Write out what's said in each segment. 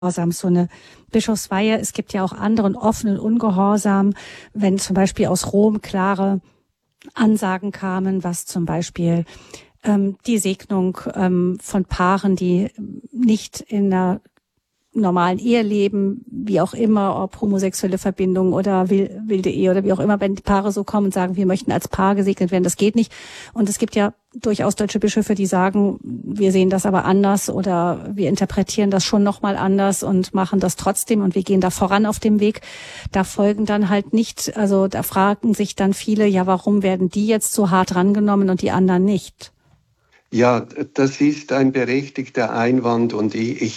so eine Bischofsweihe. Es gibt ja auch anderen offenen Ungehorsam, wenn zum Beispiel aus Rom klare Ansagen kamen, was zum Beispiel die Segnung von Paaren, die nicht in einer normalen Ehe leben, wie auch immer, ob homosexuelle Verbindung oder wilde Ehe oder wie auch immer, wenn die Paare so kommen und sagen, wir möchten als Paar gesegnet werden, das geht nicht. Und es gibt ja durchaus deutsche Bischöfe, die sagen, wir sehen das aber anders oder wir interpretieren das schon nochmal anders und machen das trotzdem und wir gehen da voran auf dem Weg. Da folgen dann halt nicht, also da fragen sich dann viele, ja, warum werden die jetzt so hart rangenommen und die anderen nicht? Ja, das ist ein berechtigter Einwand und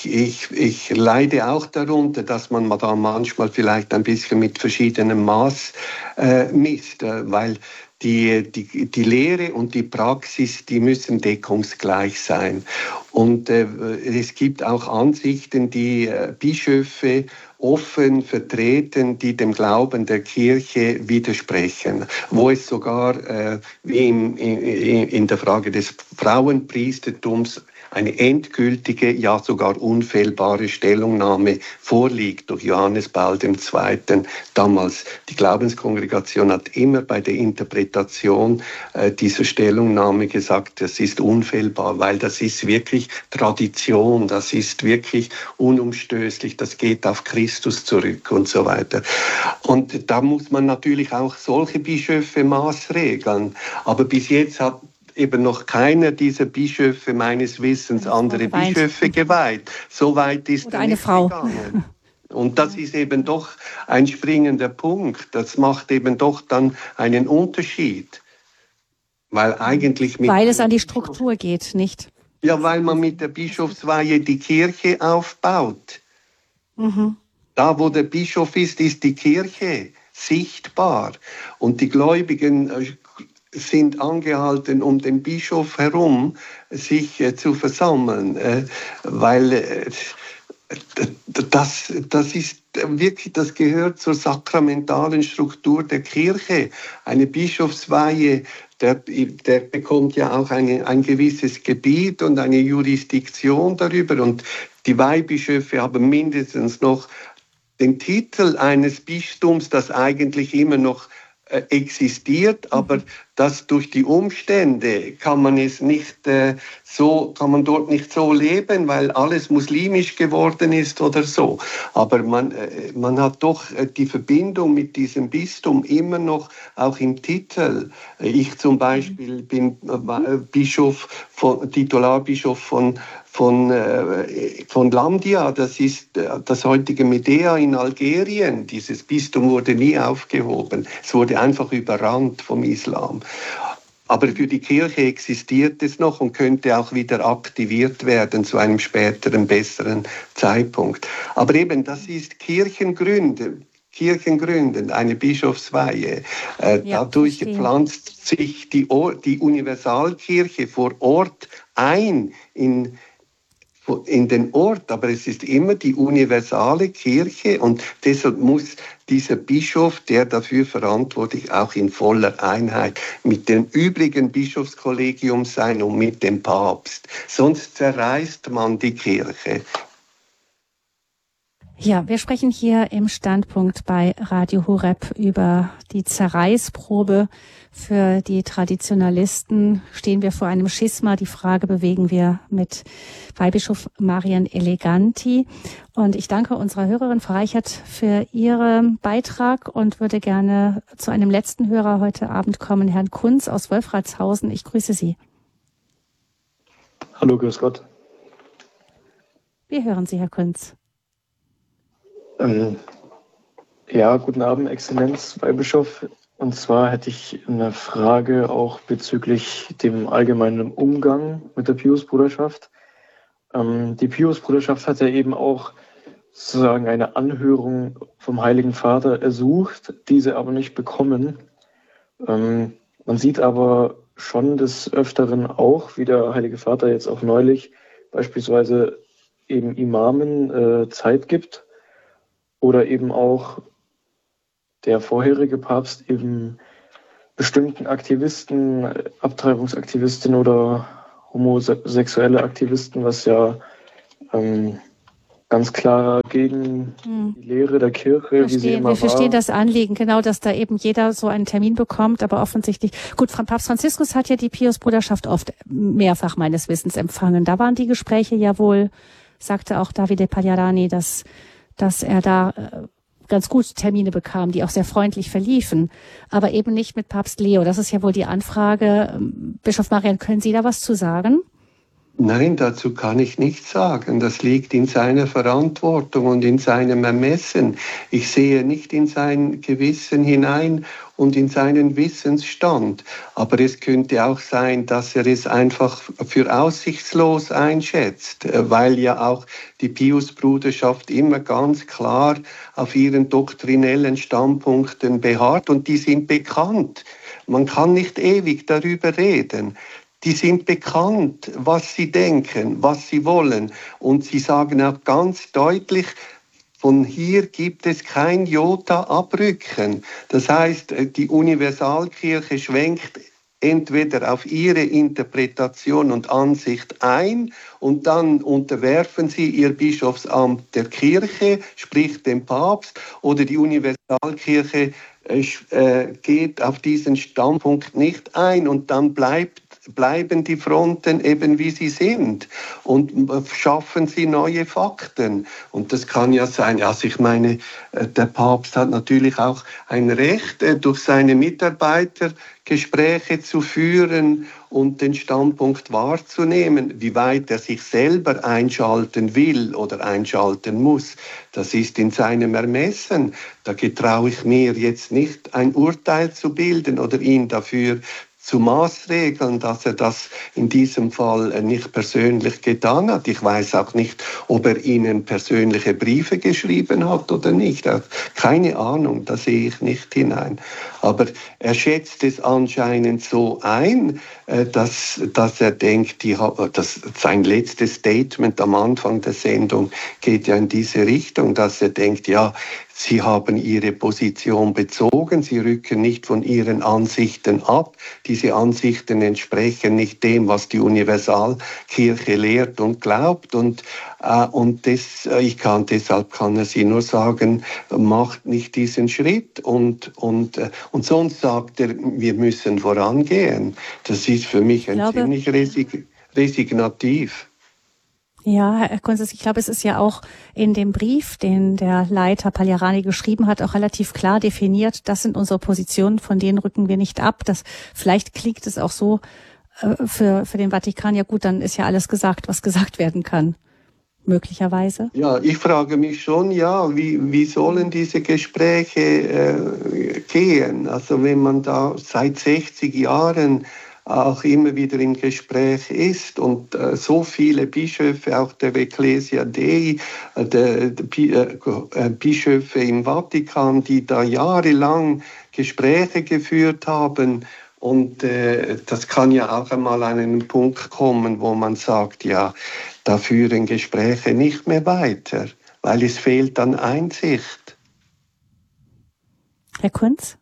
ich leide auch darunter, dass man da manchmal vielleicht ein bisschen mit verschiedenem Maß misst, weil die Lehre und die Praxis, die müssen deckungsgleich sein. Und es gibt auch Ansichten, die Bischöfe offen vertreten, die dem Glauben der Kirche widersprechen, wo es sogar wie in der Frage des Frauenpriestertums eine endgültige, ja sogar unfehlbare Stellungnahme vorliegt durch Johannes Paul II. Damals. Die Glaubenskongregation hat immer bei der Interpretation dieser Stellungnahme gesagt, das ist unfehlbar, weil das ist wirklich Tradition, das ist wirklich unumstößlich, das geht auf Christus zurück und so weiter. Und da muss man natürlich auch solche Bischöfe maßregeln. Aber bis jetzt hat eben noch keiner dieser Bischöfe meines Wissens andere Bischöfe geweiht. So weit ist oder er eine nicht Frau gegangen. Und das ist eben doch ein springender Punkt. Das macht eben doch dann einen Unterschied. Weil es an die Struktur geht, nicht? Ja, weil man mit der Bischofsweihe die Kirche aufbaut. Mhm. Da, wo der Bischof ist, ist die Kirche sichtbar. Und die Gläubigen sind angehalten, um den Bischof herum sich zu versammeln, weil das ist wirklich, das gehört zur sakramentalen Struktur der Kirche. Eine Bischofsweihe, der bekommt ja auch ein gewisses Gebiet und eine Jurisdiktion darüber. Und die Weihbischöfe haben mindestens noch den Titel eines Bistums, das eigentlich immer noch existiert, aber das durch die Umstände kann man dort nicht so leben, weil alles muslimisch geworden ist oder so. Aber man hat doch die Verbindung mit diesem Bistum immer noch auch im Titel. Ich zum Beispiel bin Titularbischof von Lamdia, das ist das heutige Medea in Algerien. Dieses Bistum wurde nie aufgehoben. Es wurde einfach überrannt vom Islam. Aber für die Kirche existiert es noch und könnte auch wieder aktiviert werden zu einem späteren, besseren Zeitpunkt. Aber eben, das ist kirchengründend, eine Bischofsweihe. Dadurch pflanzt sich die Universalkirche vor Ort ein in den Ort, aber es ist immer die universale Kirche und deshalb muss dieser Bischof, der dafür verantwortlich, auch in voller Einheit mit dem übrigen Bischofskollegium sein und mit dem Papst. Sonst zerreißt man die Kirche. Ja, wir sprechen hier im Standpunkt bei Radio Horeb über die Zerreißprobe. Für die Traditionalisten stehen wir vor einem Schisma. Die Frage bewegen wir mit Weihbischof Marian Eleganti. Und ich danke unserer Hörerin Frau Reichert für ihren Beitrag und würde gerne zu einem letzten Hörer heute Abend kommen, Herrn Kunz aus Wolfratshausen. Ich grüße Sie. Hallo, grüß Gott. Wir hören Sie, Herr Kunz. Ja, guten Abend, Exzellenz, Weihbischof. Und zwar hätte ich eine Frage auch bezüglich dem allgemeinen Umgang mit der Piusbruderschaft. Die Piusbruderschaft hat ja eben auch sozusagen eine Anhörung vom Heiligen Vater ersucht, diese aber nicht bekommen. Man sieht aber schon des Öfteren auch, wie der Heilige Vater jetzt auch neulich beispielsweise eben Imamen Zeit gibt oder eben auch der vorherige Papst eben bestimmten Aktivisten, Abtreibungsaktivisten oder homosexuelle Aktivisten, was ja ganz klarer gegen die Lehre der Kirche, wie sie immer Wir verstehen war. das Anliegen, genau, dass da eben jeder so einen Termin bekommt, aber offensichtlich, gut, Papst Franziskus hat ja die Pius-Bruderschaft oft mehrfach meines Wissens empfangen. Da waren die Gespräche ja wohl, sagte auch Davide Pagliarani, dass er da ganz gut Termine bekam, die auch sehr freundlich verliefen, aber eben nicht mit Papst Leo. Das ist ja wohl die Anfrage. Bischof Marian, können Sie da was zu sagen? Nein, dazu kann ich nichts sagen. Das liegt in seiner Verantwortung und in seinem Ermessen. Ich sehe nicht in sein Gewissen hinein und in seinen Wissensstand. Aber es könnte auch sein, dass er es einfach für aussichtslos einschätzt, weil ja auch die Pius-Bruderschaft immer ganz klar auf ihren doktrinellen Standpunkten beharrt und die sind bekannt. Man kann nicht ewig darüber reden. Die sind bekannt, was sie denken, was sie wollen. Und sie sagen auch ganz deutlich, von hier gibt es kein Jota abrücken. Das heißt, die Universalkirche schwenkt entweder auf ihre Interpretation und Ansicht ein und dann unterwerfen sie ihr Bischofsamt der Kirche, sprich dem Papst, oder die Universalkirche geht auf diesen Standpunkt nicht ein und dann bleiben die Fronten eben wie sie sind und schaffen sie neue Fakten. Und das kann ja sein, also ich meine, der Papst hat natürlich auch ein Recht, durch seine Mitarbeiter Gespräche zu führen und den Standpunkt wahrzunehmen. Wie weit er sich selber einschalten will oder einschalten muss, das ist in seinem Ermessen. Da getraue ich mir jetzt nicht, ein Urteil zu bilden oder ihn dafür zu maßregeln, dass er das in diesem Fall nicht persönlich getan hat. Ich weiß auch nicht, ob er ihnen persönliche Briefe geschrieben hat oder nicht. Keine Ahnung, da sehe ich nicht hinein. Aber er schätzt es anscheinend so ein, dass er denkt, sein letztes Statement am Anfang der Sendung geht ja in diese Richtung, dass er denkt, ja, sie haben ihre Position bezogen, sie rücken nicht von ihren Ansichten ab. Diese Ansichten entsprechen nicht dem, was die Universalkirche lehrt und glaubt. Deshalb kann er sie nur sagen, macht nicht diesen Schritt. Und sonst sagt er, wir müssen vorangehen. Das ist für mich ziemlich resignativ. Ja, Herr Kunzes, ich glaube, es ist ja auch in dem Brief, den der Leiter Pagliarani geschrieben hat, auch relativ klar definiert, das sind unsere Positionen, von denen rücken wir nicht ab. Vielleicht klingt es auch so für den Vatikan, ja gut, dann ist ja alles gesagt, was gesagt werden kann, möglicherweise. Ja, ich frage mich schon, ja, wie sollen diese Gespräche gehen? Also wenn man da seit 60 Jahren auch immer wieder im Gespräch ist und so viele Bischöfe, auch der Ecclesia Dei, Bischöfe im Vatikan, die da jahrelang Gespräche geführt haben. Und das kann ja auch einmal an einen Punkt kommen, wo man sagt, ja, da führen Gespräche nicht mehr weiter, weil es fehlt an Einsicht. Herr Kunz?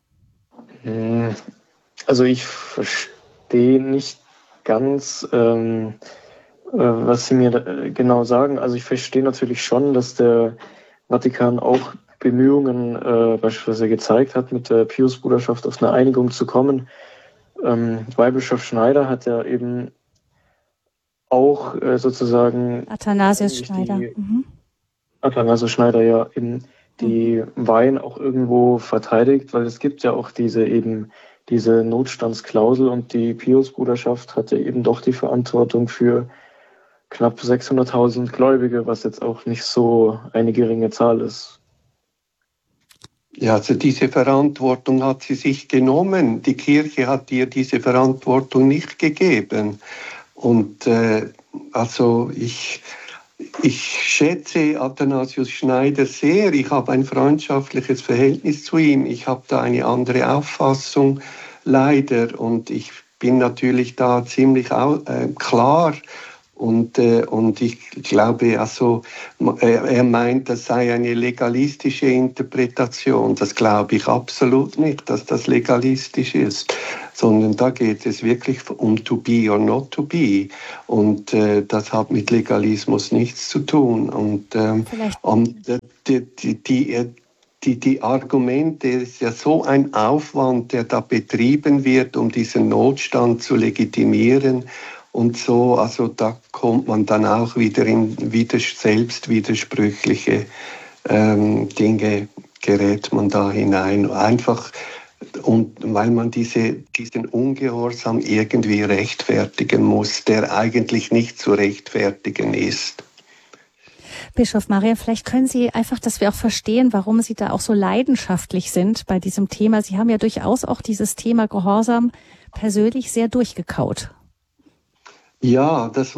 Also ich verstehe nicht ganz, was Sie mir genau sagen. Also ich verstehe natürlich schon, dass der Vatikan auch Bemühungen beispielsweise gezeigt hat, mit der Pius-Bruderschaft auf eine Einigung zu kommen. Weihbischof Schneider hat ja eben auch sozusagen Athanasius Schneider. Athanasius Schneider, ja, eben die Weihen auch irgendwo verteidigt, weil es gibt ja auch diese Notstandsklausel und die Pius-Bruderschaft hatte eben doch die Verantwortung für knapp 600.000 Gläubige, was jetzt auch nicht so eine geringe Zahl ist. Ja, also diese Verantwortung hat sie sich genommen. Die Kirche hat ihr diese Verantwortung nicht gegeben. Und also ich schätze Athanasius Schneider sehr. Ich habe ein freundschaftliches Verhältnis zu ihm. Ich habe da eine andere Auffassung, leider. Und ich bin natürlich da ziemlich klar Und ich glaube, also, er meint, das sei eine legalistische Interpretation. Das glaube ich absolut nicht, dass das legalistisch ist, sondern da geht es wirklich um to be or not to be. Und das hat mit Legalismus nichts zu tun. Und die Argumente, es ist ja so ein Aufwand, der da betrieben wird, um diesen Notstand zu legitimieren. Und so, also da kommt man dann auch wieder in selbstwidersprüchliche Dinge, gerät man da hinein. Einfach, und weil man diesen Ungehorsam irgendwie rechtfertigen muss, der eigentlich nicht zu rechtfertigen ist. Bischof Marian, vielleicht können Sie einfach, dass wir auch verstehen, warum Sie da auch so leidenschaftlich sind bei diesem Thema. Sie haben ja durchaus auch dieses Thema Gehorsam persönlich sehr durchgekaut. Ja, das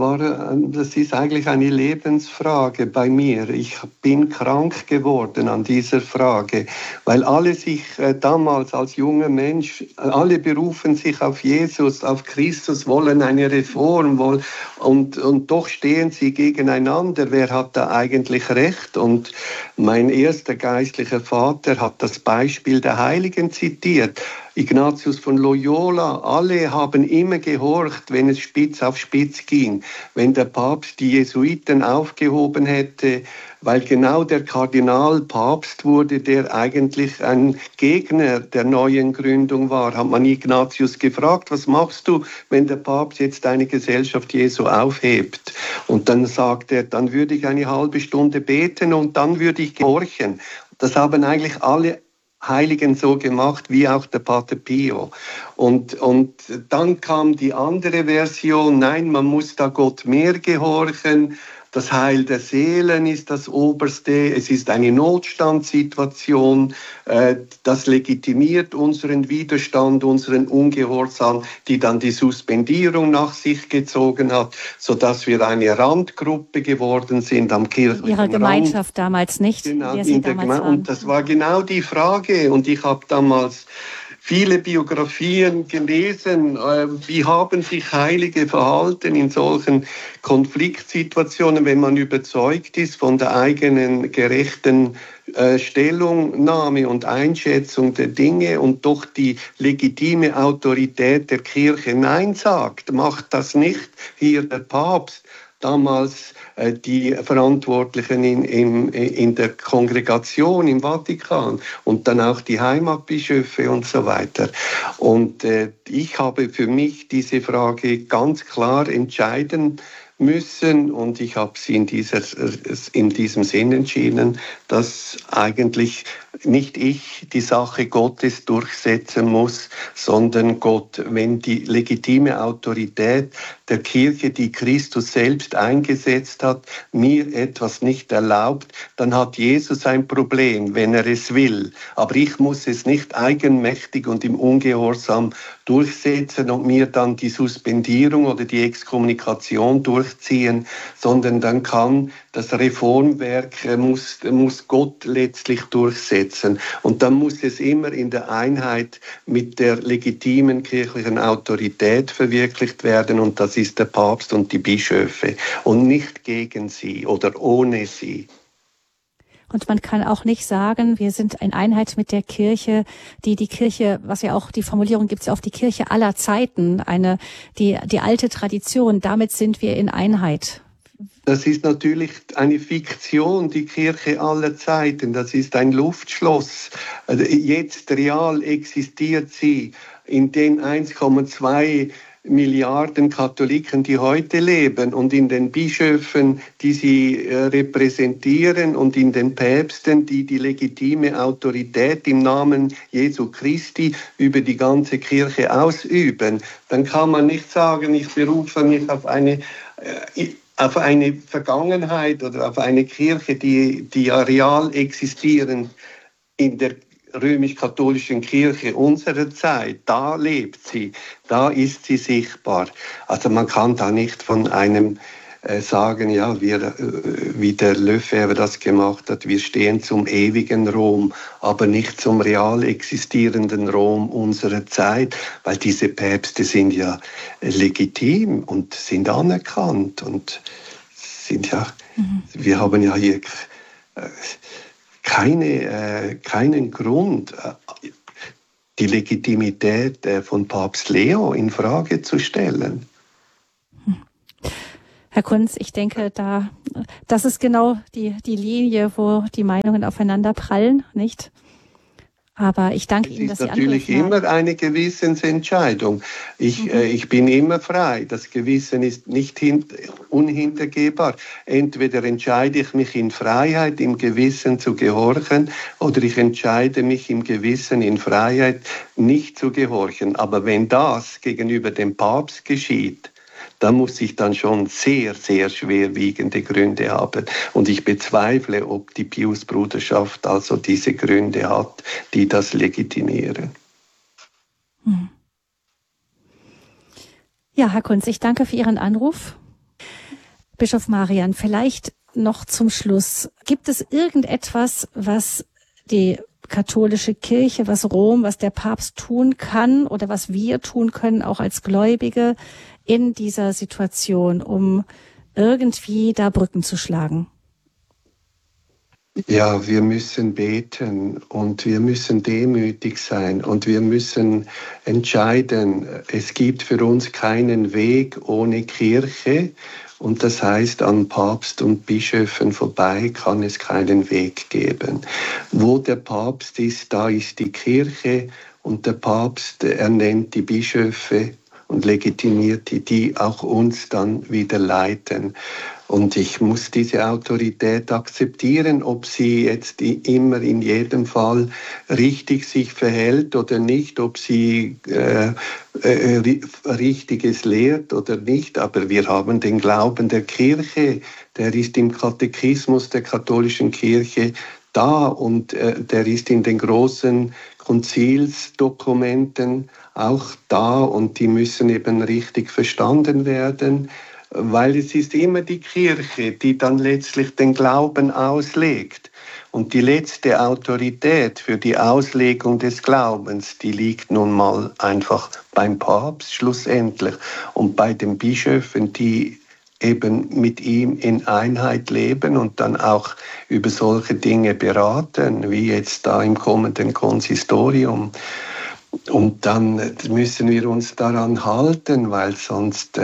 ist eigentlich eine Lebensfrage bei mir. Ich bin krank geworden an dieser Frage, weil alle sich damals als junger Mensch, alle berufen sich auf Jesus, auf Christus, wollen eine Reform, und doch stehen sie gegeneinander. Wer hat da eigentlich recht? Und mein erster geistlicher Vater hat das Beispiel der Heiligen zitiert. Ignatius von Loyola, alle haben immer gehorcht, wenn es spitz auf Spitz ging. Wenn der Papst die Jesuiten aufgehoben hätte, weil genau der Kardinal Papst wurde, der eigentlich ein Gegner der neuen Gründung war, hat man Ignatius gefragt, was machst du, wenn der Papst jetzt eine Gesellschaft Jesu aufhebt? Und dann sagt er, dann würde ich eine halbe Stunde beten und dann würde ich gehorchen. Das haben eigentlich alle Heiligen so gemacht, wie auch der Pater Pio. Und dann kam die andere Version, nein, man muss da Gott mehr gehorchen. Das Heil der Seelen ist das Oberste. Es ist eine Notstandssituation. Das legitimiert unseren Widerstand, unseren Ungehorsam, die dann die Suspendierung nach sich gezogen hat, sodass wir eine Randgruppe geworden sind am kirchlichen Ihrer Gemeinschaft Rand. Damals nicht. Genau, und das war genau die Frage. Und ich habe damals viele Biografien gelesen, wie haben sich Heilige verhalten in solchen Konfliktsituationen, wenn man überzeugt ist von der eigenen gerechten Stellungnahme und Einschätzung der Dinge und doch die legitime Autorität der Kirche Nein sagt. Macht das nicht hier der Papst? Damals die Verantwortlichen in der Kongregation im Vatikan und dann auch die Heimatbischöfe und so weiter. Und ich habe für mich diese Frage ganz klar entscheiden müssen und ich habe sie in diesem Sinn entschieden, dass eigentlich nicht ich die Sache Gottes durchsetzen muss, sondern Gott, wenn die legitime Autorität der Kirche, die Christus selbst eingesetzt hat, mir etwas nicht erlaubt, dann hat Jesus ein Problem, wenn er es will. Aber ich muss es nicht eigenmächtig und im Ungehorsam durchsetzen und mir dann die Suspendierung oder die Exkommunikation durchziehen, sondern dann kann das Reformwerk, muss Gott letztlich durchsetzen. Und dann muss es immer in der Einheit mit der legitimen kirchlichen Autorität verwirklicht werden. Und das ist der Papst und die Bischöfe. Und nicht gegen sie oder ohne sie. Und man kann auch nicht sagen, wir sind in Einheit mit der Kirche, die Kirche, was ja auch die Formulierung gibt es ja auf die Kirche aller Zeiten, die alte Tradition, damit sind wir in Einheit. Das ist natürlich eine Fiktion, die Kirche aller Zeiten. Das ist ein Luftschloss. Jetzt real existiert sie in den 1,2 Milliarden Katholiken, die heute leben und in den Bischöfen, die sie repräsentieren und in den Päpsten, die die legitime Autorität im Namen Jesu Christi über die ganze Kirche ausüben. Dann kann man nicht sagen, ich berufe mich auf eine Vergangenheit oder auf eine Kirche, die ja real existieren in der römisch-katholischen Kirche unserer Zeit, da lebt sie, da ist sie sichtbar. Also man kann da nicht von einem sagen, ja, wie der Lefebvre das gemacht hat, wir stehen zum ewigen Rom, aber nicht zum real existierenden Rom unserer Zeit, weil diese Päpste sind ja legitim und sind anerkannt und sind ja, wir haben ja hier keinen Grund, die Legitimität von Papst Leo in Frage zu stellen. Herr Kunz, ich denke, das ist genau die Linie, wo die Meinungen aufeinander prallen, nicht? Aber ich danke Ihnen, dass Sie angerufen haben. Es ist natürlich immer eine Gewissensentscheidung. Ich bin immer frei. Das Gewissen ist nicht unhintergehbar. Entweder entscheide ich mich in Freiheit, im Gewissen zu gehorchen, oder ich entscheide mich im Gewissen, in Freiheit nicht zu gehorchen. Aber wenn das gegenüber dem Papst geschieht, da muss ich dann schon sehr, sehr schwerwiegende Gründe haben. Und ich bezweifle, ob die Pius-Bruderschaft also diese Gründe hat, die das legitimieren. Ja, Herr Kunz, ich danke für Ihren Anruf. Bischof Marian, vielleicht noch zum Schluss. Gibt es irgendetwas, was die katholische Kirche, was Rom, was der Papst tun kann oder was wir tun können, auch als Gläubige, in dieser Situation, um irgendwie da Brücken zu schlagen? Ja, wir müssen beten und wir müssen demütig sein und wir müssen entscheiden, es gibt für uns keinen Weg ohne Kirche und das heißt, an Papst und Bischöfen vorbei kann es keinen Weg geben. Wo der Papst ist, da ist die Kirche und der Papst ernennt die Bischöfe und legitimiert die auch uns dann wieder leiten. Und ich muss diese Autorität akzeptieren, ob sie jetzt immer in jedem Fall richtig sich verhält oder nicht, ob sie Richtiges lehrt oder nicht. Aber wir haben den Glauben der Kirche, der ist im Katechismus der katholischen Kirche da und der ist in den großen Konzilsdokumenten auch da und die müssen eben richtig verstanden werden, weil es ist immer die Kirche, die dann letztlich den Glauben auslegt. Und die letzte Autorität für die Auslegung des Glaubens, die liegt nun mal einfach beim Papst schlussendlich und bei den Bischöfen, die eben mit ihm in Einheit leben und dann auch über solche Dinge beraten, wie jetzt da im kommenden Konsistorium. Und dann müssen wir uns daran halten, weil sonst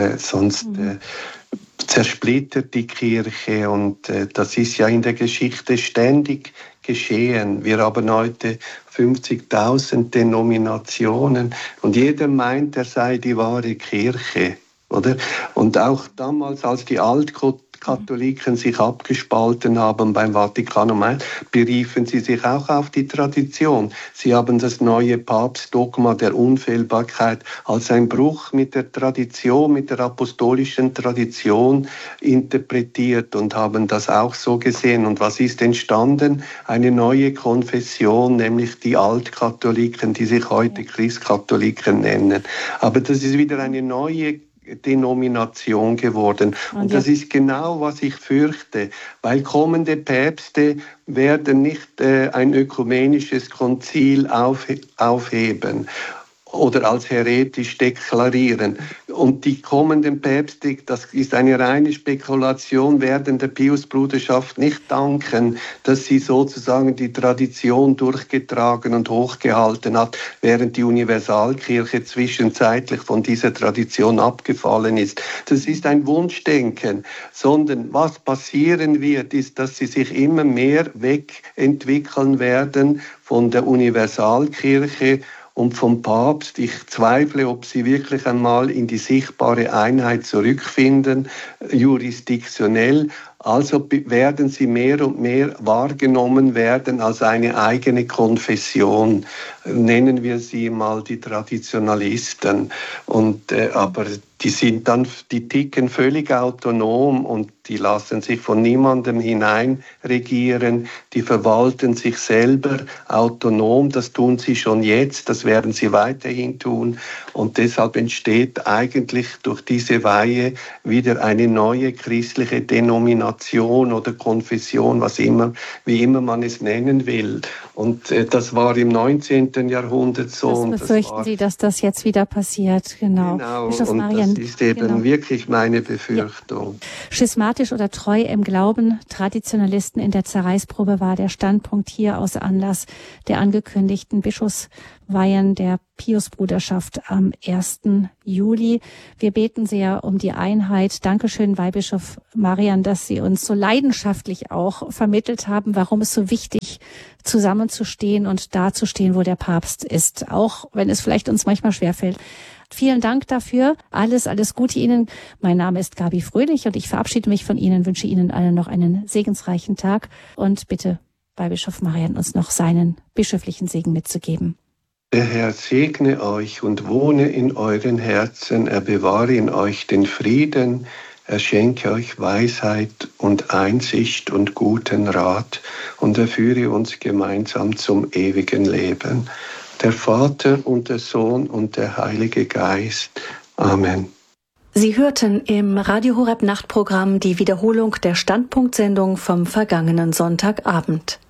zersplittert die Kirche und das ist ja in der Geschichte ständig geschehen. Wir haben heute 50.000 Denominationen und jeder meint, er sei die wahre Kirche. Oder? Und auch damals, als die Altkatholiken sich abgespalten haben beim Vatikanum I, beriefen sie sich auch auf die Tradition. Sie haben das neue Papstdogma der Unfehlbarkeit als ein Bruch mit der Tradition, mit der apostolischen Tradition interpretiert und haben das auch so gesehen. Und was ist entstanden? Eine neue Konfession, nämlich die Altkatholiken, die sich heute Christkatholiken nennen. Aber das ist wieder eine neue Denomination geworden. Und das ist genau, was ich fürchte, weil kommende Päpste werden nicht ein ökumenisches Konzil aufheben oder als heretisch deklarieren. Und die kommenden Päpste, das ist eine reine Spekulation, werden der Pius-Bruderschaft nicht danken, dass sie sozusagen die Tradition durchgetragen und hochgehalten hat, während die Universalkirche zwischenzeitlich von dieser Tradition abgefallen ist. Das ist ein Wunschdenken, sondern was passieren wird, ist, dass sie sich immer mehr wegentwickeln werden von der Universalkirche und vom Papst. Ich zweifle, ob sie wirklich einmal in die sichtbare Einheit zurückfinden, jurisdiktionell. Also werden sie mehr und mehr wahrgenommen werden als eine eigene Konfession. Nennen wir sie mal die Traditionalisten. Aber die ticken völlig autonom und die lassen sich von niemandem hineinregieren, die verwalten sich selber autonom, das tun sie schon jetzt, das werden sie weiterhin tun und deshalb entsteht eigentlich durch diese Weihe wieder eine neue christliche Denomination oder Konfession, wie immer man es nennen will. Und das war im 19. Jahrhundert so. Das befürchten Sie, dass das jetzt wieder passiert, genau. Bischof Marian, das ist eben wirklich meine Befürchtung. Ja. Schismatisch oder treu im Glauben, Traditionalisten in der Zerreißprobe war der Standpunkt hier aus Anlass der angekündigten Bischofsweihen der Piusbruderschaft am 1. Juli. Wir beten sehr um die Einheit. Dankeschön, Weihbischof Marian, dass Sie uns so leidenschaftlich auch vermittelt haben, warum es so wichtig zusammenzustehen und dazustehen, wo der Papst ist, auch wenn es vielleicht uns manchmal schwerfällt. Vielen Dank dafür. Alles Gute Ihnen. Mein Name ist Gabi Fröhlich und ich verabschiede mich von Ihnen, wünsche Ihnen allen noch einen segensreichen Tag und bitte Weihbischof Marian uns noch seinen bischöflichen Segen mitzugeben. Der Herr segne euch und wohne in euren Herzen. Er bewahre in euch den Frieden. Er schenke euch Weisheit und Einsicht und guten Rat und er führe uns gemeinsam zum ewigen Leben. Der Vater und der Sohn und der Heilige Geist. Amen. Sie hörten im Radio Horeb Nachtprogramm die Wiederholung der Standpunktsendung vom vergangenen Sonntagabend.